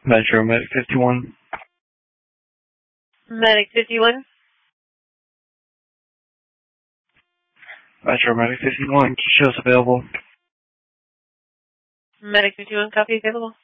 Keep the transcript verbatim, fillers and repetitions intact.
Metro Medic fifty-one. Medic fifty-one. Metro Medic fifty-one. Shows available. Medic fifty-one, copy available.